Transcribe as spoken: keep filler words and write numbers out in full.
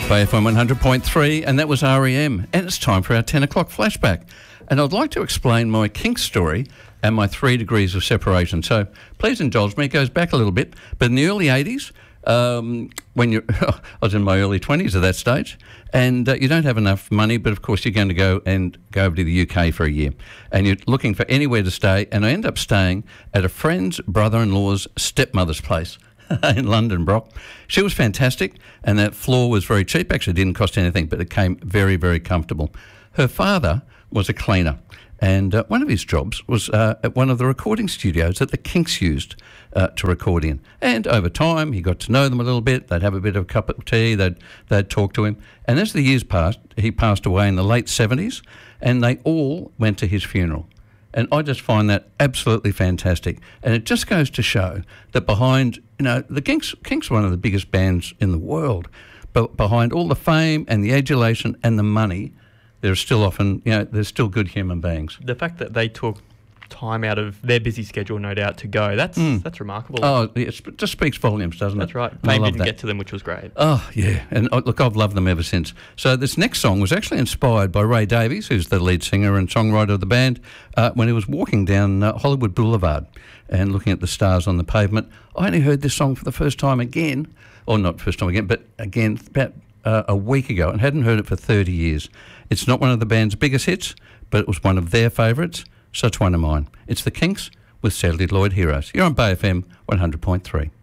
Bay F M one hundred point three, and that was R E M. And it's time for our ten o'clock flashback. And I'd like to explain my kink story and my three degrees of separation. So please indulge me. It goes back a little bit. But in the early eighties, um, when you I was in my early twenties at that stage, and uh, you don't have enough money, but of course you're going to go and go over to the U K for a year. And you're looking for anywhere to stay. And I end up staying at a friend's brother-in-law's stepmother's place in London, Brock. She was fantastic, and that floor was very cheap. Actually, it didn't cost anything, but it came very, very comfortable. Her father was a cleaner, and uh, one of his jobs was uh, at one of the recording studios that the Kinks used uh, to record in. And over time, he got to know them a little bit. They'd have a bit of a cup of tea. They'd, they'd talk to him. And as the years passed, he passed away in the late seventies, and they all went to his funeral. And I just find that absolutely fantastic. And it just goes to show that behind, you know, the Kinks, Kinks are one of the biggest bands in the world, but behind all the fame and the adulation and the money, there's still often, you know, there's still good human beings. The fact that they took time out of their busy schedule, no doubt, to go, that's mm. that's remarkable. Oh, it just speaks volumes, doesn't that's it? That's right. And Fame didn't that. get to them, which was great. Oh, yeah. And uh, look, I've loved them ever since. So this next song was actually inspired by Ray Davies, who's the lead singer and songwriter of the band, uh, when he was walking down uh, Hollywood Boulevard and looking at the stars on the pavement. I only heard this song for the first time again, or not first time again, but again about uh, a week ago, and hadn't heard it for thirty years. It's not one of the band's biggest hits, but it was one of their favourites, so it's one of mine. It's the Kinks with Celluloid Heroes. You're on Bay F M one hundred point three.